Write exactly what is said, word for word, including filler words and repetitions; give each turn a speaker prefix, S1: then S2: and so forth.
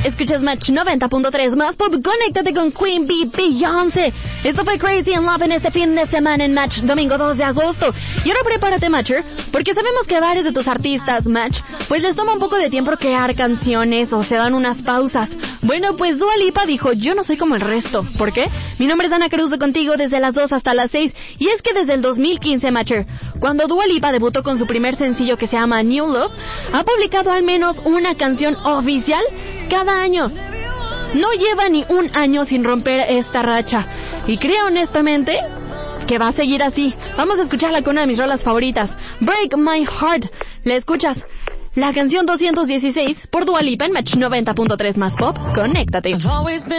S1: Escuchas Match noventa punto tres más pop. Conéctate con Queen Bee, Beyoncé. Esto fue Crazy in Love en este fin de semana en Match, domingo dos de agosto. Y ahora prepárate, Matcher, porque sabemos que varios de tus artistas, Match, pues les toma un poco de tiempo crear canciones o se dan unas pausas. Bueno, pues Dua Lipa dijo, yo no soy como el resto. ¿Por qué? Mi nombre es Ana Cruz, de contigo desde las dos hasta las seis. Y es que desde el dos mil quince, Matcher, cuando Dua Lipa debutó con su primer sencillo que se llama New Love, ha publicado al menos una canción oficial cada año. No lleva ni un año sin romper esta racha. Y creo honestamente que va a seguir así. Vamos a escucharla con una de mis rolas favoritas, Break My Heart. ¿La escuchas? La canción doscientos dieciséis por Dua Lipa en Match noventa punto tres más pop. Conéctate.